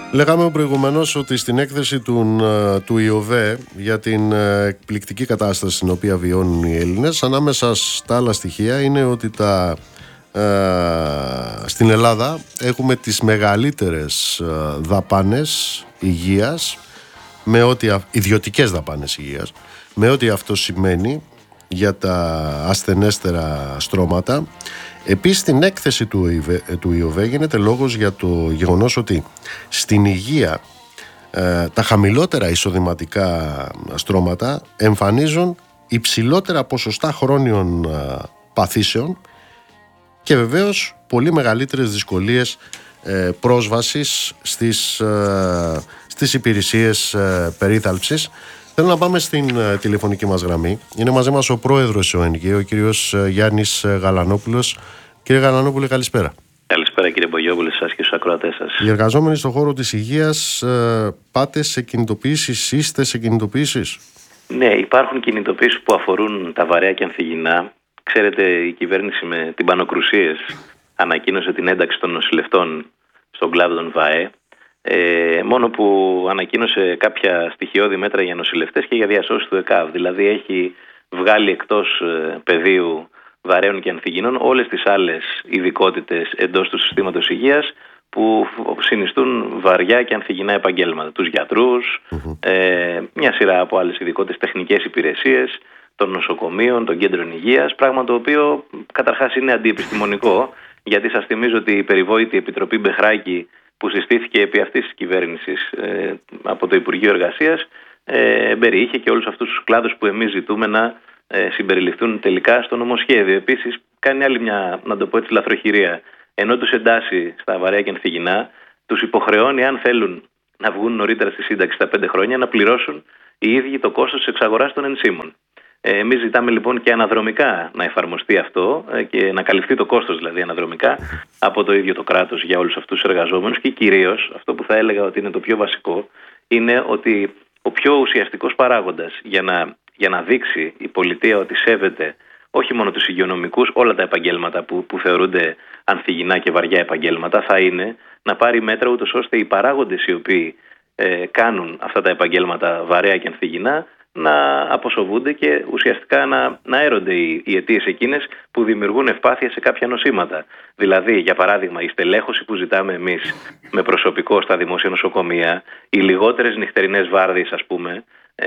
Λέγαμε προηγουμένως ότι στην έκθεση του ΙΟΒΕ για την εκπληκτική κατάσταση στην οποία βιώνουν οι Έλληνες, ανάμεσα στα άλλα στοιχεία είναι ότι στην Ελλάδα έχουμε τις μεγαλύτερες δαπάνες υγείας, ιδιωτικές δαπάνες υγείας, με ό,τι αυτό σημαίνει για τα ασθενέστερα στρώματα. Επίσης στην έκθεση του ΙΟΒΕ γίνεται λόγος για το γεγονός ότι στην υγεία τα χαμηλότερα εισοδηματικά στρώματα εμφανίζουν υψηλότερα ποσοστά χρόνιων παθήσεων και βεβαίως πολύ μεγαλύτερες δυσκολίες πρόσβασης στις υπηρεσίες περίθαλψης. Θέλω να πάμε στην τηλεφωνική μας γραμμή. Είναι μαζί μας ο πρόεδρος της ΟΕΝΓΕ, ο κύριος Γιάννης Γαλανόπουλος. Κύριε Γαλανόπουλε, καλησπέρα. Καλησπέρα κύριε Μπογιόπουλε, σας και στους ακροατές σας. Οι εργαζόμενοι στον χώρο της υγείας πάτε σε κινητοποιήσεις, είστε σε κινητοποιήσεις? Ναι, υπάρχουν κινητοποιήσεις που αφορούν τα βαρέα και ανθυγινά. Ξέρετε, η κυβέρνηση με την πανοκρουσίες ανακοίνωσε την ένταξη των νοσηλευτών στον κλάδο των ΒΑΕ. Μόνο που ανακοίνωσε κάποια στοιχειώδη μέτρα για νοσηλευτές και για διασώσεις του ΕΚΑΒ. Δηλαδή έχει βγάλει εκτός πεδίου βαρέων και ανθυγινών όλες τις άλλες ειδικότητες εντός του συστήματος υγείας που συνιστούν βαριά και ανθυγινά επαγγέλματα. Τους γιατρούς, μια σειρά από άλλες ειδικότητες, τεχνικές υπηρεσίες, των νοσοκομείων, των κέντρων υγείας, πράγμα το οποίο καταρχάς είναι αντιεπιστημονικό, γιατί σας θυμίζω ότι η περιβόητη Επιτροπή Μπεχράκη που συστήθηκε επί αυτής της κυβέρνησης από το Υπουργείο Εργασίας περιείχε και όλους αυτούς τους κλάδους που εμείς ζητούμε να συμπεριληφθούν τελικά στο νομοσχέδιο. Επίσης κάνει άλλη μια, να το πω έτσι, λαθροχειρία. Ενώ τους εντάσσει στα βαρέα και ανθυγινά, τους υποχρεώνει, αν θέλουν να βγουν νωρίτερα στη σύνταξη στα 5 χρόνια, να πληρώσουν οι ίδιοι το κόστος της εξαγοράς των ενσύμων. Εμείς ζητάμε λοιπόν και αναδρομικά να εφαρμοστεί αυτό και να καλυφθεί το κόστος δηλαδή αναδρομικά από το ίδιο το κράτος για όλους αυτούς τους εργαζόμενους, και κυρίως αυτό που θα έλεγα ότι είναι το πιο βασικό είναι ότι ο πιο ουσιαστικός παράγοντας για να δείξει η πολιτεία ότι σέβεται όχι μόνο τους υγειονομικούς, όλα τα επαγγέλματα που θεωρούνται ανθυγινά και βαριά επαγγέλματα, θα είναι να πάρει μέτρα ούτως ώστε οι παράγοντες οι οποίοι κάνουν αυτά τα επαγγέλματα βαρέα και ανθυγινά να αποσοβούνται και ουσιαστικά να έρονται οι αιτίες εκείνες που δημιουργούν ευπάθεια σε κάποια νοσήματα. Δηλαδή, για παράδειγμα, η στελέχωση που ζητάμε εμείς με προσωπικό στα δημόσια νοσοκομεία, οι λιγότερες νυχτερινές βάρδιες, ας πούμε,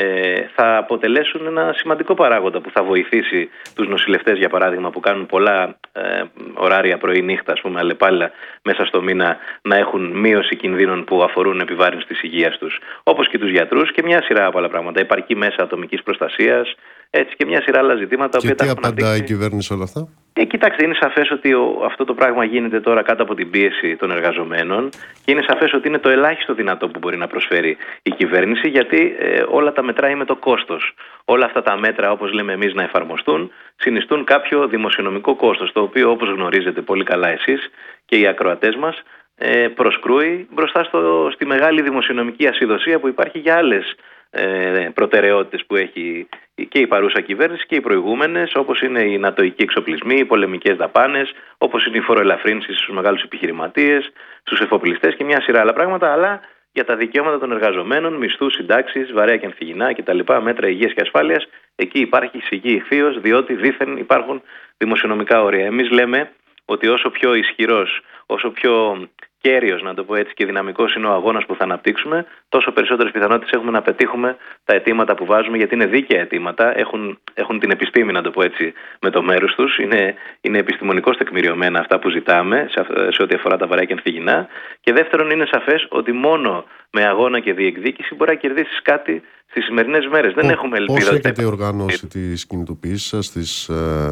θα αποτελέσουν ένα σημαντικό παράγοντα που θα βοηθήσει τους νοσηλευτές, για παράδειγμα, που κάνουν πολλά ωράρια πρωί-νύχτα, ας πούμε, αλλεπάλληλα μέσα στο μήνα, να έχουν μείωση κινδύνων που αφορούν επιβάρυνση της υγείας τους. Όπως και τους γιατρούς και μια σειρά από άλλα πράγματα. Επαρκή μέσα ατομικής προστασίας, έτσι και μια σειρά άλλα ζητήματα. Και τι απαντά η κυβέρνηση όλα αυτά? Κοιτάξτε, είναι σαφές ότι αυτό το πράγμα γίνεται τώρα κάτω από την πίεση των εργαζομένων και είναι σαφές ότι είναι το ελάχιστο δυνατό που μπορεί να προσφέρει η κυβέρνηση, γιατί όλα τα μετράει με το κόστος. Όλα αυτά τα μέτρα, όπως λέμε εμείς, να εφαρμοστούν, συνιστούν κάποιο δημοσιονομικό κόστος, το οποίο, όπως γνωρίζετε πολύ καλά εσείς και οι ακροατές μας, προσκρούει μπροστά στη μεγάλη δημοσιονομική ασυδοσία που υπάρχει για άλλες προτεραιότητες που έχει και η παρούσα κυβέρνηση και οι προηγούμενες, όπως είναι οι νατοικοί εξοπλισμοί, οι πολεμικές δαπάνες, όπως είναι η φοροελαφρύνση στους μεγάλους επιχειρηματίες, στους εφοπλιστές και μια σειρά άλλα πράγματα, αλλά για τα δικαιώματα των εργαζομένων, μισθούς, συντάξεις, βαρέα και ανθυγινά κτλ., μέτρα υγείας και ασφάλειας, εκεί υπάρχει σιγή ηχθείος, διότι δήθεν υπάρχουν δημοσιονομικά όρια. Εμείς λέμε ότι όσο πιο ισχυρός, όσο πιο κέριος, να το πω έτσι, και δυναμικός είναι ο αγώνας που θα αναπτύξουμε, τόσο περισσότερες πιθανότητες έχουμε να πετύχουμε τα αιτήματα που βάζουμε, γιατί είναι δίκαια αιτήματα, έχουν την επιστήμη, να το πω έτσι, με το μέρος τους, είναι επιστημονικώς τεκμηριωμένα αυτά που ζητάμε σε ό,τι αφορά τα βαρέα και ανθυγινά. Και δεύτερον, είναι σαφές ότι μόνο με αγώνα και διεκδίκηση μπορεί να κερδίσεις κάτι στις σημερινές μέρες. Δεν έχουμε ελπίδα. Πώς έχετε οργανώσει τις κινητοποιήσεις σας, τις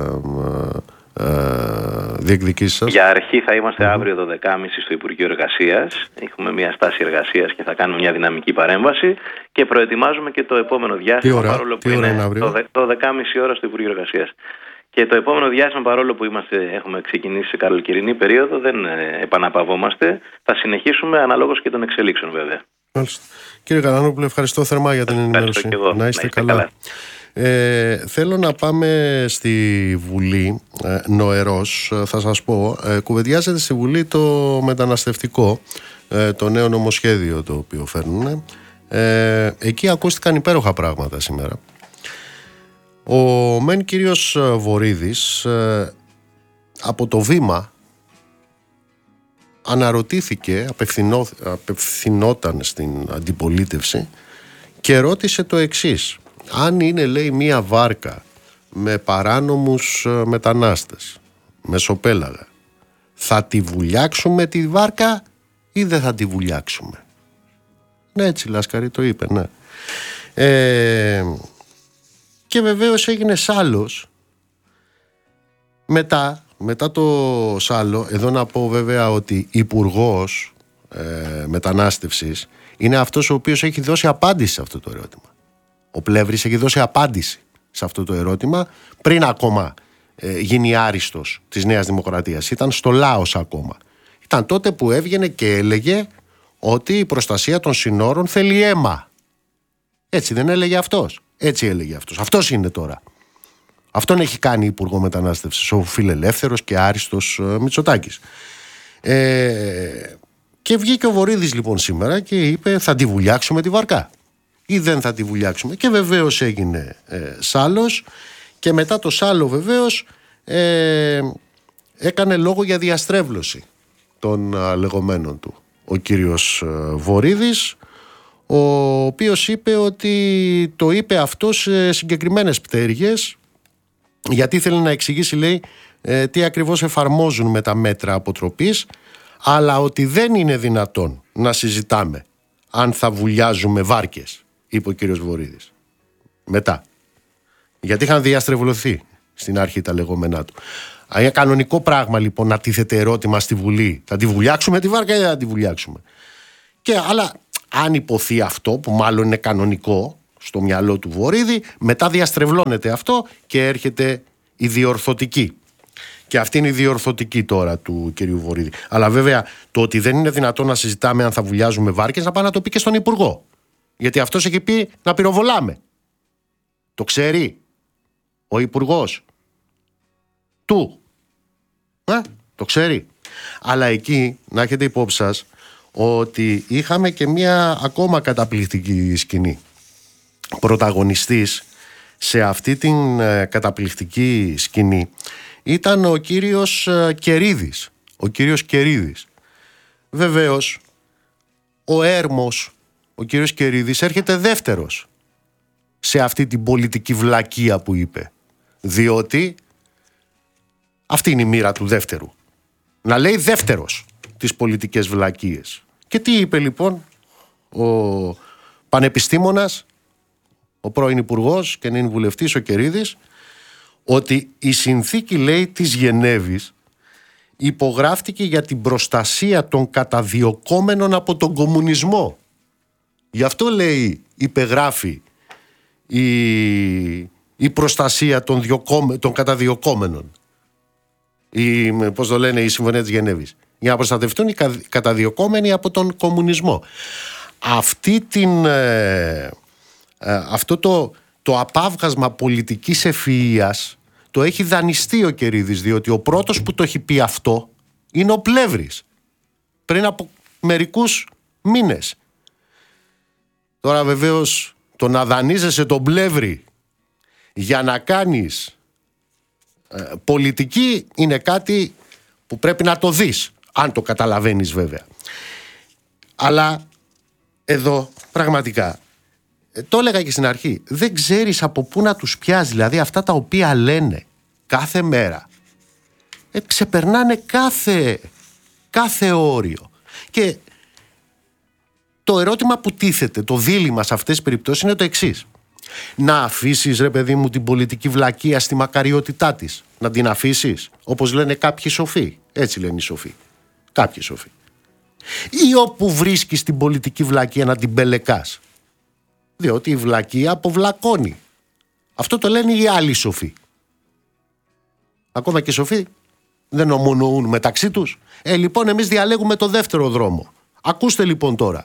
διεκδικήσεις σας? Για αρχή θα είμαστε αύριο 12.30 στο Υπουργείο Εργασίας. Έχουμε μια στάση εργασίας και θα κάνουμε μια δυναμική παρέμβαση και προετοιμάζουμε και το επόμενο διάστημα. Τι ώρα είναι αύριο? 12.30 ώρα στο Υπουργείο Εργασίας. Και το επόμενο διάστημα, παρόλο που έχουμε ξεκινήσει σε καλοκαιρινή περίοδο, δεν επαναπαυόμαστε. Θα συνεχίσουμε αναλόγως και των εξελίξεων, βέβαια. Μάλιστα. Κύριε Γαλανόπουλε, ευχαριστώ θερμά για την ενημέρωση. Να είστε καλά. Θέλω να πάμε στη Βουλή νοερός. Θα σας πω, κουβεντιάζεται στη Βουλή το μεταναστευτικό, το νέο νομοσχέδιο το οποίο φέρνουν. Εκεί ακούστηκαν υπέροχα πράγματα σήμερα. Ο μεν κύριος Βορίδης από το Βήμα αναρωτήθηκε, απευθυνόταν στην αντιπολίτευση και ρώτησε το εξής: αν είναι, λέει, μία βάρκα με παράνομους μετανάστες μεσοπέλαγα, θα τη βουλιάξουμε τη βάρκα ή δεν θα τη βουλιάξουμε? Ναι, έτσι Λάσκαρη το είπε, ναι. Και βεβαίως έγινε σάλος. Μετά το σάλο, εδώ να πω βέβαια ότι υπουργός μετανάστευσης είναι αυτός ο οποίος έχει δώσει απάντηση σε αυτό το ερώτημα. Ο Πλεύρης έχει δώσει απάντηση σε αυτό το ερώτημα πριν ακόμα γίνει άριστος της Νέας Δημοκρατίας. Ήταν στο Λάος ακόμα. Ήταν τότε που έβγαινε και έλεγε ότι η προστασία των συνόρων θέλει αίμα. Έτσι δεν έλεγε αυτός? Έτσι έλεγε αυτός. Αυτός είναι τώρα. Αυτόν έχει κάνει υπουργό μετανάστευσης ο φιλελεύθερος και άριστος Μητσοτάκης. Και βγήκε ο Βορίδης λοιπόν σήμερα και είπε: θα τη βουλιάξουμε τη βαρκά ή δεν θα τη βουλιάξουμε? Και βεβαίως έγινε σάλος, και μετά το σάλο βεβαίως έκανε λόγο για διαστρέβλωση των λεγόμενων του ο κύριος Βορίδης, ο οποίος είπε ότι το είπε αυτό σε συγκεκριμένες πτέρυγες, γιατί θέλει να εξηγήσει, λέει, τι ακριβώς εφαρμόζουν με τα μέτρα αποτροπής, αλλά ότι δεν είναι δυνατόν να συζητάμε αν θα βουλιάζουμε βάρκες, είπε ο κύριος Βορίδης. Μετά, γιατί είχαν διαστρεβλωθεί στην αρχή τα λεγόμενά του. Είναι κανονικό πράγμα λοιπόν να τίθεται ερώτημα στη Βουλή: θα τη βουλιάξουμε τη βάρκα ή δεν θα τη βουλιάξουμε? Αλλά αν υποθεί αυτό, που μάλλον είναι κανονικό στο μυαλό του Βορίδη, μετά διαστρεβλώνεται αυτό και έρχεται η διορθωτική. Και αυτή είναι η διορθωτική τώρα του κυρίου Βορίδη. Αλλά βέβαια το ότι δεν είναι δυνατόν να συζητάμε αν θα βουλιάζουμε βάρκες, να πάει να το πει και στον Υπουργό. Γιατί αυτός έχει πει να πυροβολάμε. Το ξέρει ο Υπουργός του. Το ξέρει. Αλλά εκεί να έχετε υπόψη σας ότι είχαμε και μια ακόμα καταπληκτική σκηνή. Πρωταγωνιστής σε αυτή την καταπληκτική σκηνή ήταν ο κύριος Κερίδης. Ο κύριος Κερίδης. Βεβαίως ο έρμος, ο κύριος Κερίδης, έρχεται δεύτερος σε αυτή την πολιτική βλακεία που είπε. Διότι αυτή είναι η μοίρα του δεύτερου. Να λέει δεύτερος τις πολιτικές βλακίες. Και τι είπε λοιπόν ο πανεπιστήμονας, ο πρώην υπουργός και νυν βουλευτής ο Κερίδης? Ότι η συνθήκη, λέει, της Γενέβης υπογράφτηκε για την προστασία των καταδιωκόμενων από τον κομμουνισμό. Γι' αυτό, λέει, υπεγράφει η προστασία των καταδιωκόμενων. Πώς το λένε, η Συμφωνία της Γενέβης. Για να προστατευτούν οι καταδιωκόμενοι από τον κομμουνισμό. Αυτό το απάβγασμα πολιτικής ευφυΐας το έχει δανειστεί ο Κερίδης, διότι ο πρώτος που το έχει πει αυτό είναι ο Πλεύρης πριν από μερικούς μήνες. Τώρα βεβαίως το να δανείζεσαι τον Πλεύρη για να κάνεις πολιτική είναι κάτι που πρέπει να το δεις, αν το καταλαβαίνεις βέβαια. Αλλά εδώ πραγματικά, το έλεγα και στην αρχή, δεν ξέρεις από πού να τους πιάσει. Δηλαδή αυτά τα οποία λένε κάθε μέρα ξεπερνάνε κάθε όριο. Και το ερώτημα που τίθεται, το δίλημμα σε αυτές τις περιπτώσεις είναι το εξής: να αφήσεις, ρε παιδί μου, την πολιτική βλακεία στη μακαριότητά της? Να την αφήσεις, όπως λένε κάποιοι σοφοί? Έτσι λένε οι σοφοί, κάποιοι σοφοί. Ή όπου βρίσκεις την πολιτική βλακεία να την πελεκάς? Διότι η βλακεία αποβλακώνει. Αυτό το λένε οι άλλοι σοφοί. Ακόμα και οι σοφοί δεν ομονοούν μεταξύ τους. Λοιπόν, εμείς διαλέγουμε το δεύτερο δρόμο. Ακούστε λοιπόν τώρα.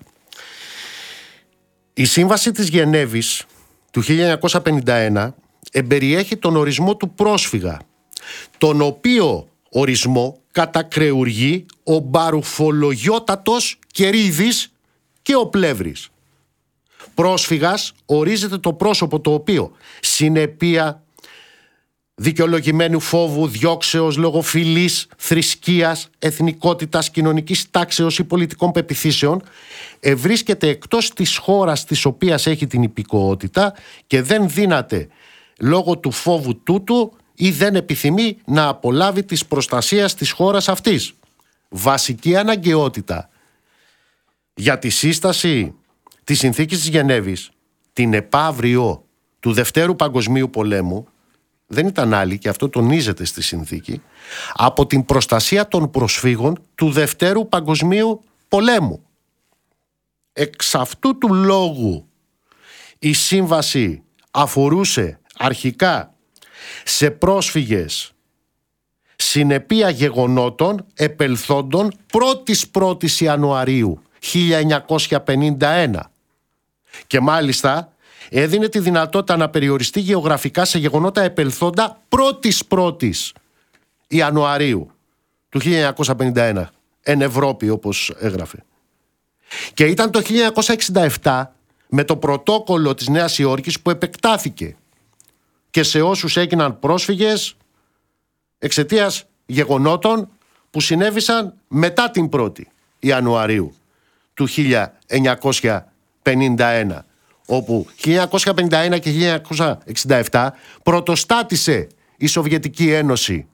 Η Σύμβαση της Γενέβης του 1951 εμπεριέχει τον ορισμό του πρόσφυγα, τον οποίο ορισμό κατακρεουργεί ο μπαρουφολογιότατος Κερίδης και ο Πλεύρης. Πρόσφυγας ορίζεται το πρόσωπο το οποίο συνεπία δικαιολογημένου φόβου, διώξεως, λόγω φυλής, θρησκείας, εθνικότητας, κοινωνικής τάξεως ή πολιτικών πεποιθήσεων βρίσκεται εκτός της χώρας της οποίας έχει την υπηκοότητα και δεν δύναται λόγω του φόβου τούτου ή δεν επιθυμεί να απολάβει της προστασίας της χώρας αυτής. Βασική αναγκαιότητα για τη σύσταση της Συνθήκης της Γενέβης την επαύριο του Δευτέρου Παγκοσμίου Πολέμου δεν ήταν άλλη, και αυτό τονίζεται στη συνθήκη, από την προστασία των προσφύγων του Δευτέρου Παγκοσμίου Πολέμου. Εξ αυτού του λόγου η σύμβαση αφορούσε αρχικά σε πρόσφυγες συνεπία γεγονότων επελθόντων 1η Ιανουαρίου 1951 και μάλιστα έδινε τη δυνατότητα να περιοριστεί γεωγραφικά σε γεγονότα επελθόντα 1η Ιανουαρίου του 1951 εν Ευρώπη, όπως έγραφε. Και ήταν το 1967 με το πρωτόκολλο της Νέας Υόρκης που επεκτάθηκε και σε όσους έγιναν πρόσφυγες εξαιτίας γεγονότων που συνέβησαν μετά την 1η Ιανουαρίου του 1951, όπου 1951 και 1967 πρωτοστάτησε η Σοβιετική Ένωση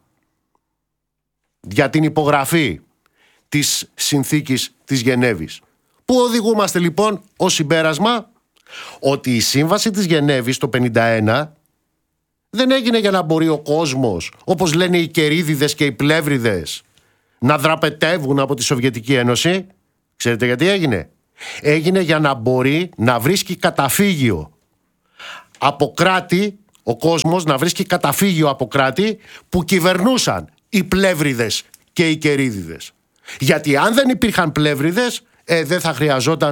για την υπογραφή της Συνθήκης της Γενέβης. Πού οδηγούμαστε λοιπόν ως συμπέρασμα? Ότι η Σύμβαση της Γενέβης το 1951 δεν έγινε για να μπορεί ο κόσμος, όπως λένε οι Κερίδιδες και οι Πλεύριδες, να δραπετεύουν από τη Σοβιετική Ένωση. Ξέρετε γιατί έγινε? Έγινε για να μπορεί να βρίσκει καταφύγιο από κράτη, ο κόσμος να βρίσκει καταφύγιο από κράτη που κυβερνούσαν οι Πλεύριδες και οι Κερίδιδες. Γιατί αν δεν υπήρχαν Πλεύριδες, δεν θα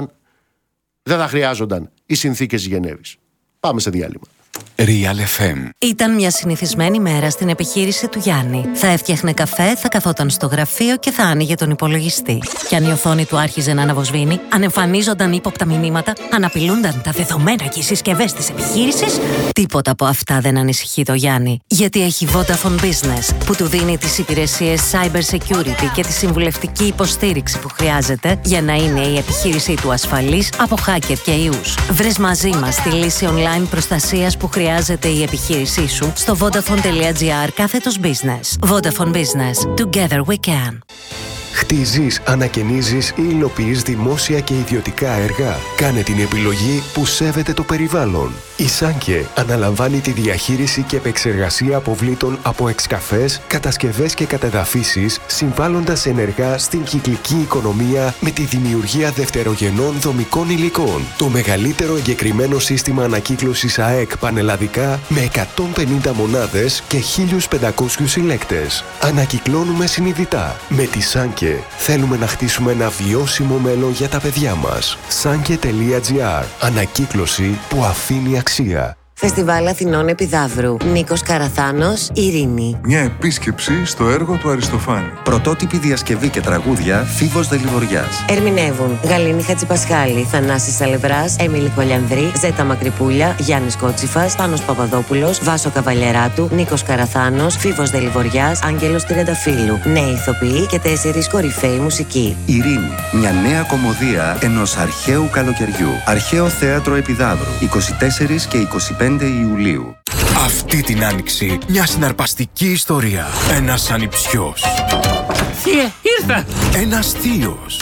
χρειάζονταν οι συνθήκες της Γενέβης. Πάμε σε διάλειμμα. Real FM. Ήταν μια συνηθισμένη μέρα στην επιχείρηση του Γιάννη. Θα έφτιαχνε καφέ, θα καθόταν στο γραφείο και θα άνοιγε τον υπολογιστή. Κι αν η οθόνη του άρχιζε να αναβοσβήνει, αν εμφανίζονταν ύποπτα μηνύματα, αν απειλούνταν τα δεδομένα και οι συσκευές της επιχείρησης, τίποτα από αυτά δεν ανησυχεί το Γιάννη. Γιατί έχει Vodafone Business, που του δίνει τις υπηρεσίες cyber security και τη συμβουλευτική υποστήριξη που χρειάζεται για να είναι η επιχείρησή του ασφαλής από hacker και ιούς. Βρες μαζί μας τη λύση online προστασίας που χρειάζεται η επιχείρησή σου στο vodafone.gr/business. Vodafone Business. Together we can. Χτίζεις, ανακαινίζεις ή υλοποιείς δημόσια και ιδιωτικά έργα. Κάνε την επιλογή που σέβεται το περιβάλλον. Η Σάνκε αναλαμβάνει τη διαχείριση και επεξεργασία αποβλήτων από εξκαφές, κατασκευές και κατεδαφίσεις, συμβάλλοντας ενεργά στην κυκλική οικονομία με τη δημιουργία δευτερογενών δομικών υλικών. Το μεγαλύτερο εγκεκριμένο σύστημα ανακύκλωσης ΑΕΚ πανελλαδικά με 150 μονάδες και 1.500 συλλέκτες. Ανακυκλώνουμε συνειδητά. Με τη Σάνκε θέλουμε να χτίσουμε ένα βιώσιμο μέλλον για τα παιδιά μας. Sanke.gr. Ανακύκλωση που αφήνει αξία. Φεστιβάλ Αθηνών Επιδαύρου. Νίκος Καραθάνος, Ειρήνη. Μια επίσκεψη στο έργο του Αριστοφάνη. Πρωτότυπη διασκευή και τραγούδια Φίβος Δελιβοριάς. Ερμηνεύουν Γαλήνη Χατζηπασχάλη, Θανάσης Σαλευράς, Έμιλη Κολιανδρή, Ζέτα Μακρυπούλια, Γιάννης Κότσιφας, Πάνος Παπαδόπουλος, Βάσο Καβαλιαράτου, Νίκος Καραθάνος, Φίβος Δελιβοριάς, Άγγελος Τριανταφύλου. Νέοι ηθοποιοί και 4 κορυφαίοι μουσικοί. Ειρήνη. Μια νέα κωμωδία ενός αρχαίου καλοκαιριού. Αρχαίο Θέατρο Επιδαύρου. 24 και 25 Ιουλίου. Αυτή την άνοιξη μια συναρπαστική ιστορία. Ένας ανιψιός. Θεία, ήρθα! Ένας θείος.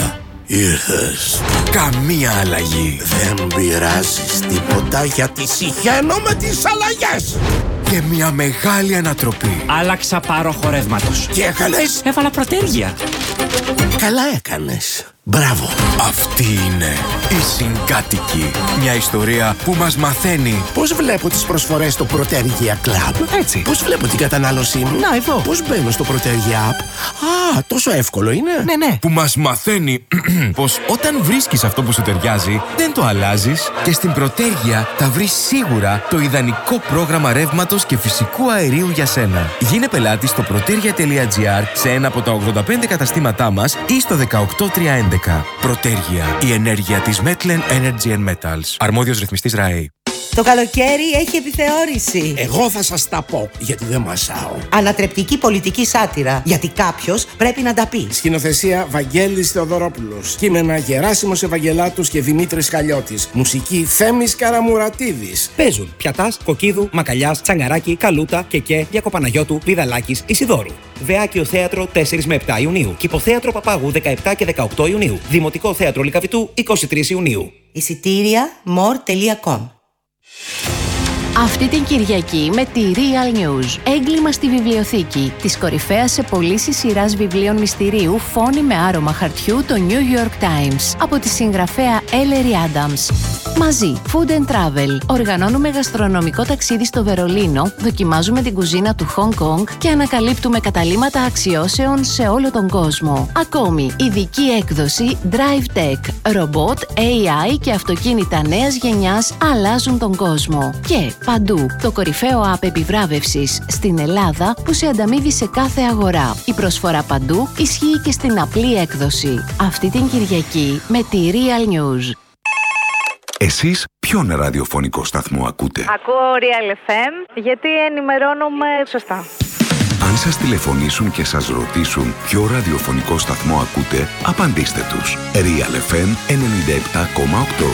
Ήρθες. Καμία αλλαγή. Δεν πειράζεις τίποτα γιατί συχαίνω με τις αλλαγές. Και μια μεγάλη ανατροπή. Άλλαξα πάροχο ρεύματος. Τι έκανες? Έβαλα προτέργεια. Καλά έκανες. Μπράβο. Αυτή είναι η Συγκάτοικη. Μια ιστορία που μας μαθαίνει Πώς βλέπω τις προσφορές στο Protergia Club. έτσι. Πώς βλέπω την κατανάλωσή μου. Να, εδώ. Πώς μπαίνω στο Protergia App. Α, τόσο εύκολο είναι. Ναι. Που μας μαθαίνει πως όταν βρίσκεις αυτό που σου ταιριάζει, δεν το αλλάζεις και στην Protergia θα βρεις σίγουρα το ιδανικό πρόγραμμα ρεύματος και φυσικού αερίου για σένα. Γίνε πελάτη στο protergia.gr σε ένα από τα 85 καταστήματά μας ή στο 18311. Protergia, η ενέργεια της Metlen Energy and Metals. Αρμόδιος ρυθμιστής ΡΑΕ. Το καλοκαίρι έχει επιθεώρηση. Εγώ θα σας τα πω, γιατί δεν μασάω. Ανατρεπτική πολιτική σάτυρα, γιατί κάποιος πρέπει να τα πει. Σκηνοθεσία Βαγγέλης Θεοδωρόπουλος. Κείμενα Γεράσιμος Ευαγγελάτος και Δημήτρης Χαλιώτης. Μουσική Θέμης Καραμουρατίδης. Παίζουν Πιατάς, Κοκκίδου, Μακαλιάς, Τσαγκαράκη, Καλούτα, Κεκέ, Διακοπαναγιώτου, Πηδαλάκης, Ισιδώρου. Βεάκιο Θέατρο 4 με 7 Ιουνίου. Κηποθέατρο Παπάγου 17 και 18 Ιουνίου. Δημοτικό Θέατρο Λυκαβητού 23 Ιουνίου. Εισιτήρια more.com. Αυτή την Κυριακή με τη Real News. Έγκλημα στη βιβλιοθήκη. Της κορυφαίας σε πωλήσεις σειράς βιβλίων μυστηρίου Φόνοι με άρωμα χαρτιού το New York Times. Από τη συγγραφέα Ellery Adams. Μαζί, Food and Travel. Οργανώνουμε γαστρονομικό ταξίδι στο Βερολίνο, δοκιμάζουμε την κουζίνα του Hong Kong και ανακαλύπτουμε καταλύματα αξιώσεων σε όλο τον κόσμο. Ακόμη, ειδική έκδοση Drive Tech. Ρομπότ, AI και αυτοκίνητα νέας γενιάς αλλάζουν τον κόσμο. Και παντού, το κορυφαίο app επιβράβευσης στην Ελλάδα που σε ανταμείβει σε κάθε αγορά. Η προσφορά παντού ισχύει και στην απλή έκδοση. Αυτή την Κυριακή με τη Real News. Εσείς ποιον ραδιοφωνικό σταθμό ακούτε? Ακούω Real FM γιατί ενημερώνομαι σωστά. Αν σας τηλεφωνήσουν και σας ρωτήσουν ποιο ραδιοφωνικό σταθμό ακούτε, απαντήστε τους. Real FM 97,8.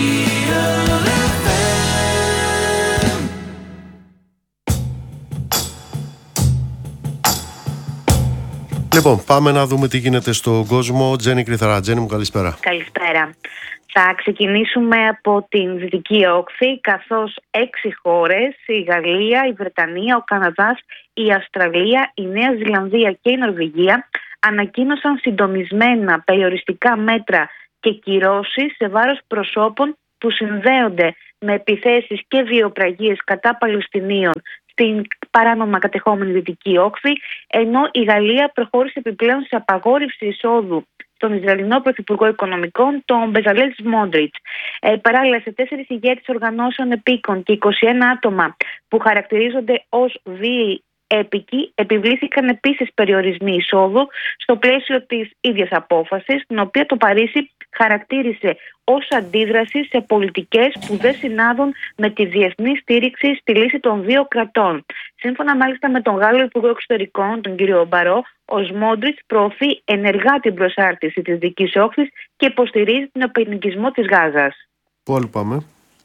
Λοιπόν, πάμε να δούμε τι γίνεται στον κόσμο. Τζέννη Κρυθαρά. Τζέννη μου, καλησπέρα. Καλησπέρα. Θα ξεκινήσουμε από την Δυτική Όχθη, καθώς 6 χώρες, η Γαλλία, η Βρετανία, ο Καναδάς, η Αυστραλία, η Νέα Ζηλανδία και η Νορβηγία ανακοίνωσαν συντονισμένα περιοριστικά μέτρα και κυρώσεις σε βάρος προσώπων που συνδέονται με επιθέσεις και βιοπραγίες κατά Παλαιστινίων στην παράνομα κατεχόμενη Δυτική Όχθη, ενώ η Γαλλία προχώρησε επιπλέον σε απαγόρευση εισόδου στον Ισραηλινό Πρωθυπουργό Οικονομικών, τον Μπεζαλέλ Σμόντριτς. Παράλληλα, σε 4 ηγέτες οργανώσεων επίκων και 21 άτομα που χαρακτηρίζονται ως βίαιοι έπικοι επιβλήθηκαν επίσης περιορισμοί εισόδου στο πλαίσιο της ίδιας απόφασης, την οποία το Παρίσι χαρακτήρισε ως αντίδραση σε πολιτικές που δεν συνάδουν με τη διεθνή στήριξη στη λύση των 2 κρατών. Σύμφωνα μάλιστα με τον Γάλλο Υπουργό Εξωτερικών, τον κύριο Μπαρό, ο Σμόντριτς προωθεί ενεργά την προσάρτηση της Δυτικής Όχθης και υποστηρίζει τον επεινικισμό της Γάζας. Πού άλλο πάμε?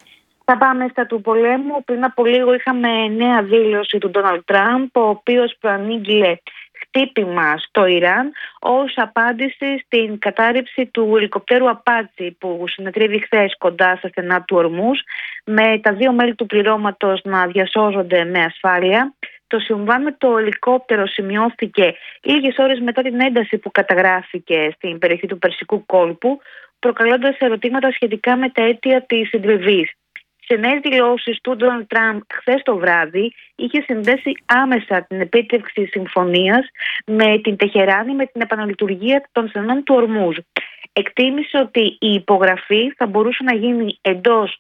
Θα πάμε στα του πολέμου. Πριν από λίγο είχαμε νέα δήλωση του Ντόναλντ Τραμπ, ο οποίος προανήγγειλε χτύπημα στο Ιράν ως απάντηση στην κατάρριψη του ελικοπτέρου Απάτσι που συνετρίβει χθες κοντά στα στενά του Ορμούς, με τα 2 μέλη του πληρώματος να διασώζονται με ασφάλεια. Το συμβάν με το ελικόπτερο σημειώθηκε λίγες ώρες μετά την ένταση που καταγράφηκε στην περιοχή του Περσικού κόλπου, προκαλώντας ερωτήματα σχετικά με τα αίτια της συντριβής. Σε νέες δηλώσεις του Ντόναλντ Τραμπ χθες το βράδυ είχε συνδέσει άμεσα την επίτευξη συμφωνίας με την Τεχεράνη με την επαναλειτουργία των στενών του Ορμούζ. Εκτίμησε ότι η υπογραφή θα μπορούσε να γίνει εντός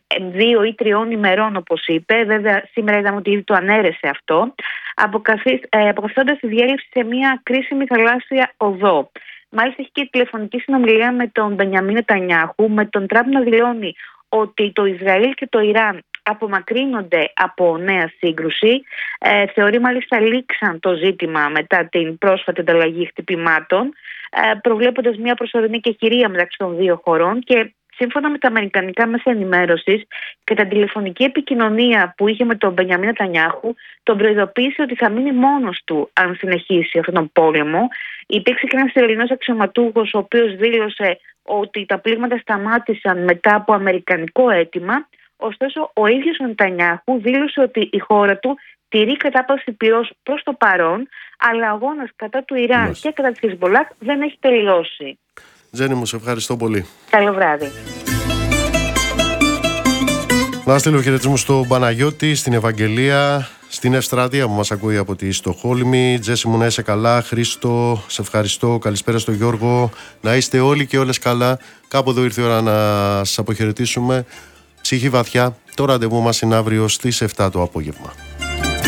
2 ή 3 ημερών, όπως είπε. Βέβαια, σήμερα είδαμε ότι ήδη το ανέρεσε αυτό, αποκαθιστώντας τη διέλευση σε μια κρίσιμη θαλάσσια οδό. Μάλιστα, έχει και τηλεφωνική συνομιλία με τον Μπενιαμίν Νετανιάχου, με τον Τραμπ να δηλώνει ότι το Ισραήλ και το Ιράν απομακρύνονται από νέα σύγκρουση. Θεωρεί μάλιστα λήξαν το ζήτημα μετά την πρόσφατη ανταλλαγή χτυπημάτων, προβλέποντας μια προσωρινή κεχηρία μεταξύ των 2 χωρών, και σύμφωνα με τα αμερικανικά μέσα ενημέρωσης, κατά την τηλεφωνική επικοινωνία που είχε με τον Μπενιαμίν Νετανιάχου, τον προειδοποίησε ότι θα μείνει μόνος του αν συνεχίσει αυτόν τον πόλεμο. Υπήρξε και ένας Ισραηλινός αξιωματούχος, ο οποίος δήλωσε ότι τα πλήγματα σταμάτησαν μετά από αμερικανικό αίτημα. Ωστόσο, ο ίδιος ο Νετανιάχου δήλωσε ότι η χώρα του τηρεί κατάπαυση πυρός προς το παρόν, αλλά ο αγώνας κατά του Ιράν και κατά της Χεσμολάχ δεν έχει τελειώσει. Τζέννη μου, σε ευχαριστώ πολύ. Καλό βράδυ. Να στείλω χαιρετισμούς στον Παναγιώτη, στην Ευαγγελία, στην Ευστράτεια που μας ακούει από τη Στοχόλμη. Τζέσι μου, να είσαι καλά. Χρήστο, σε ευχαριστώ. Καλησπέρα στον Γιώργο. Να είστε όλοι και όλες καλά. Κάπου εδώ ήρθε η ώρα να σας αποχαιρετήσουμε. Ψυχή βαθιά. Το ραντεβού μας είναι αύριο στις 7 το απόγευμα.